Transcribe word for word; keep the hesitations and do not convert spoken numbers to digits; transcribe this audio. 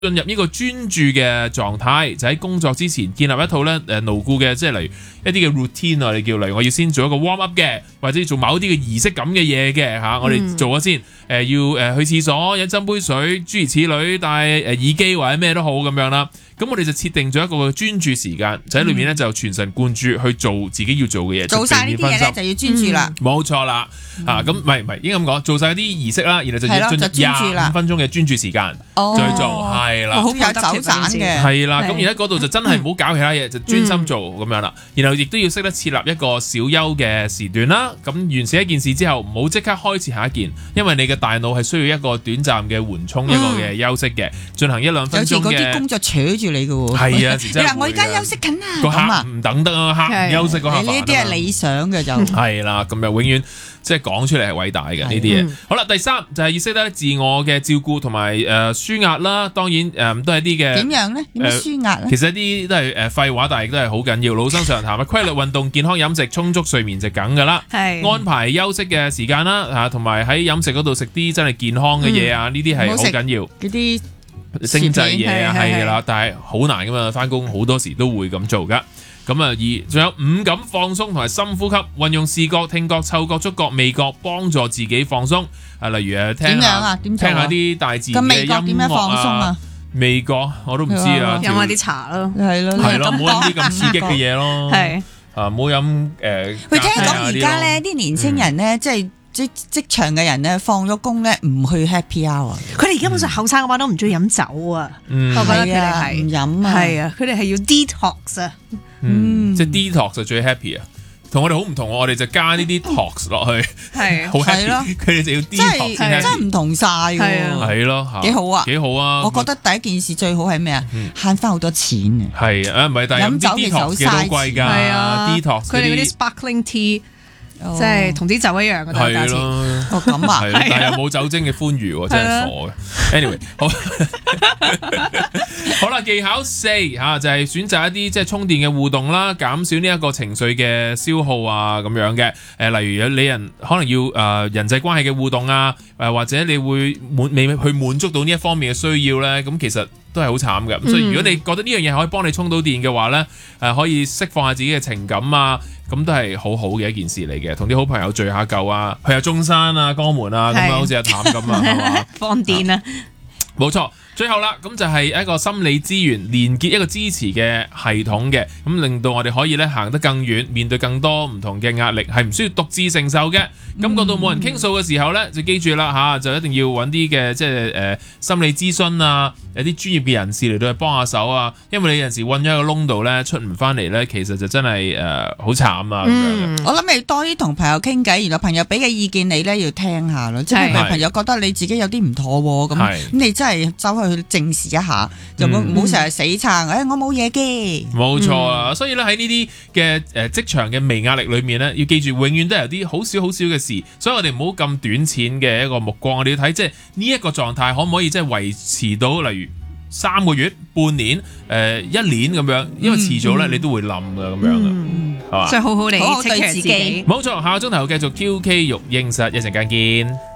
進入呢個專注嘅狀態，就喺工作之前建立一套咧誒牢固嘅，即係例如一啲嘅 routine 啊，你叫例如我要先做一個 warm up 嘅，或者要做某啲嘅儀式感嘅嘢嘅嚇，我哋做咗先，誒、呃、要誒去廁所飲斟杯水，諸如此類，戴誒耳機或者咩都好咁樣啦。咁我哋就設定咗一個專注時間，就喺裏面咧就全神貫注去做自己要做嘅嘢， 做晒呢啲嘢咧就要專注啦。 冇錯啦，啊咁唔係唔係應該咁講，做晒啲儀式啦，然後就要進入廿五分鐘嘅專注時間再去做，係啦， 好有走盞嘅， 係啦。咁而家嗰度就真係唔好搞其他嘢，就專心做咁樣啦。然後亦都要識得設立一個小休嘅時段啦。咁完成一件事之後，唔好即刻開始下一件，因為你嘅大腦係需要一個短暫嘅緩衝，一個嘅休息嘅，進行一兩分鐘嘅。 有時嗰啲工作扯住你嘅喎。 係啊， 你話我而家休息緊啊， 個客唔等得啊，客唔休息嗰下。 你呢啲係理想嘅就係啦，咁就永遠即係講出嚟係偉大嘅呢啲嘢。好啦，第三就係要識得自我嘅照顧同埋誒舒壓啦。當然誒、呃、都係啲嘅點樣咧？點樣舒壓咧？ 其實一啲都係誒廢話，但係都係好緊要。老生常談啊，規律運動、健康飲食、充足睡眠就梗㗎啦。係安排休息嘅時間啦，嚇同埋喺飲食嗰度食啲真係健康嘅嘢啊，呢啲係好緊要。 嗰啲精製嘢啊，係啦，但係好難噶嘛，翻工好多時都會咁做噶。咁啊，而仲有五感放鬆同埋深呼吸，運用視覺、聽覺、嗅覺、觸覺、味覺，幫助自己放鬆。啊，例如誒，聽下聽下啲大自然嘅音樂啊。咁味覺點樣放鬆啊？味覺我都唔知啊。 飲下啲茶咯， 係咯， 係咯，唔好飲啲咁刺激嘅嘢咯。係啊，唔好飲誒。 佢聽講而家咧，啲年青人咧，即係。職職場嘅人咧，放咗工咧唔去 happy hour， 佢哋基本上後生嘅話都唔中意飲酒啊， 嗯、 我覺得佢哋係唔飲啊， 係啊，佢哋係要 detox 啊， 嗯，即係 detox 就最 happy 啊，同我哋好唔同，我哋就加呢啲 tox 落去，係好 happy，佢哋就要 detox 先 happy， 真係唔同晒嘅， 係咯， 幾好啊， 幾好啊， 我覺得第一件事最好係咩啊？慳翻好多錢啊， 係啊，唔係但係飲酒其實好貴㗎，係啊 detox 佢哋嗰啲 sparkling tea。即係同啲酒一樣嘅價錢， 哦咁啊， 但係又冇酒精嘅歡愉，真係傻嘅。Anyway， 好，好啦，技巧四嚇就係選擇一啲即係充電嘅互動啦，減少呢一個情緒嘅消耗啊咁樣嘅。誒，例如有你人可能要誒人際關係嘅互動啊，誒或者你會滿未去滿足到呢一方面嘅需要咧，咁其實都係好慘嘅。咁所以如果你覺得呢樣嘢可以幫你充到電嘅話咧，誒可以釋放下自己嘅情感啊。咁都係好好嘅一件事嚟嘅，同啲好朋友聚下舊啊，去下中山啊、江門啊，咁樣好似阿譚咁啊，係嘛？ 放電啊！ 冇錯，最後啦，咁就係一個心理資源連結一個支持嘅系統嘅，咁令到我哋可以咧行得更遠，面對更多唔同嘅壓力，係唔需要獨自承受嘅。感覺到冇人傾訴嘅時候咧，就記住啦嚇，就一定要揾啲嘅即係誒心理諮詢啊，有啲專業嘅人士嚟到去幫下手啊，因為你有陣時困咗喺個窿度咧，出唔翻嚟咧，其實就真係誒好慘啊咁樣。 我諗你多啲同朋友傾偈，然後朋友俾嘅意見你咧要聽下咯，即係朋友覺得你自己有啲唔妥喎，咁咁你真係走去正視一下，就唔好成日死撐，誒我冇嘢嘅。冇錯啊，所以咧喺呢啲嘅誒職場嘅微壓力裏面咧，要記住永遠都有啲好少好少嘅事，所以我哋唔好咁短淺嘅一個目光，我哋要睇即係呢一個狀態可唔可以即係維持到，例如三個月、半年、誒、呃、一年咁樣，因為遲早咧你都會冧㗎咁樣嘅，係嘛？ 所以好好地 take care自己。 冇錯，下個鐘頭繼續 Q K 育嬰室，一陣間見。